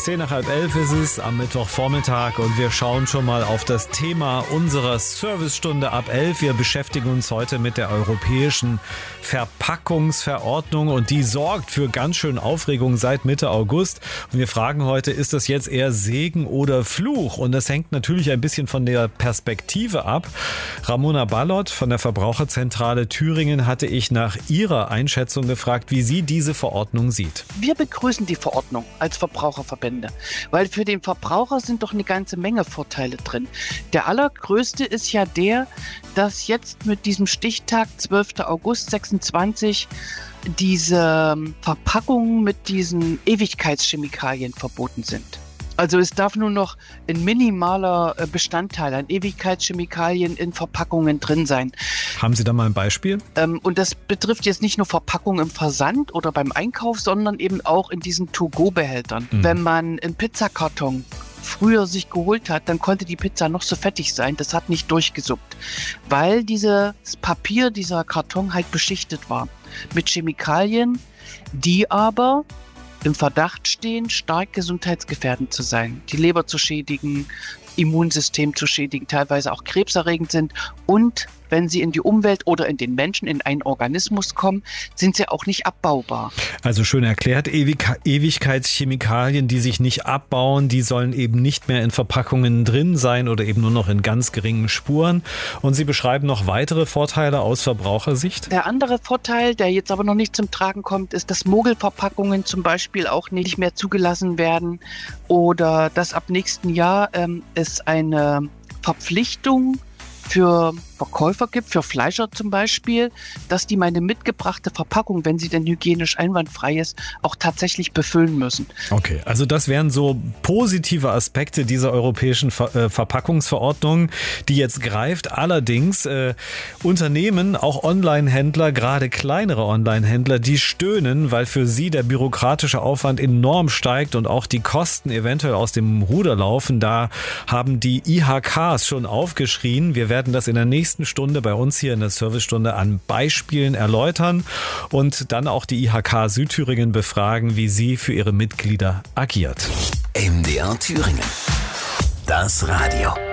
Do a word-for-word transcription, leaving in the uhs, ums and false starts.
Zehn nach halb elf ist es am Mittwochvormittag und wir schauen schon mal auf das Thema unserer Servicestunde ab elf. Wir beschäftigen uns heute mit der europäischen Verpackungsverordnung und die sorgt für ganz schön Aufregung seit Mitte August. Und wir fragen heute, ist das jetzt eher Segen oder Fluch? Und das hängt natürlich ein bisschen von der Perspektive ab. Ramona Ballott von der Verbraucherzentrale Thüringen hatte ich nach ihrer Einschätzung gefragt, wie sie diese Verordnung sieht. Wir begrüßen die Verordnung als Verbraucherverbände, weil für den Verbraucher sind doch eine ganze Menge Vorteile drin. Der allergrößte ist ja der, dass jetzt mit diesem Stichtag zwölfter August sechsundzwanzig diese Verpackungen mit diesen Ewigkeitschemikalien verboten sind. Also es darf nur noch ein minimaler Bestandteil an Ewigkeitschemikalien in Verpackungen drin sein. Haben Sie da mal ein Beispiel? Ähm, und das betrifft jetzt nicht nur Verpackungen im Versand oder beim Einkauf, sondern eben auch in diesen To-Go-Behältern. Mhm. Wenn man einen Pizzakarton früher sich geholt hat, dann konnte die Pizza noch so fettig sein, das hat nicht durchgesuppt, weil dieses Papier, dieser Karton halt beschichtet war mit Chemikalien, die aber im Verdacht stehen, stark gesundheitsgefährdend zu sein, die Leber zu schädigen, Immunsystem zu schädigen, teilweise auch krebserregend sind und wenn sie in die Umwelt oder in den Menschen, in einen Organismus kommen, sind sie auch nicht abbaubar. Also schön erklärt, Ewig- Ewigkeitschemikalien, die sich nicht abbauen, die sollen eben nicht mehr in Verpackungen drin sein oder eben nur noch in ganz geringen Spuren. Und Sie beschreiben noch weitere Vorteile aus Verbrauchersicht? Der andere Vorteil, der jetzt aber noch nicht zum Tragen kommt, ist, dass Mogelverpackungen zum Beispiel auch nicht mehr zugelassen werden oder dass ab nächsten Jahr ähm, es eine Verpflichtung für Verkäufer gibt, für Fleischer zum Beispiel, dass die meine mitgebrachte Verpackung, wenn sie denn hygienisch einwandfrei ist, auch tatsächlich befüllen müssen. Okay, also das wären so positive Aspekte dieser europäischen Ver- äh, Verpackungsverordnung, die jetzt greift. Allerdings äh, Unternehmen, auch Online-Händler, gerade kleinere Online-Händler, die stöhnen, weil für sie der bürokratische Aufwand enorm steigt und auch die Kosten eventuell aus dem Ruder laufen. Da haben die I H Ks schon aufgeschrien. Wir werden das in der nächsten Stunde bei uns hier in der Servicestunde an Beispielen erläutern und dann auch die I H K Südthüringen befragen, wie sie für ihre Mitglieder agiert. M D R Thüringen. Das Radio.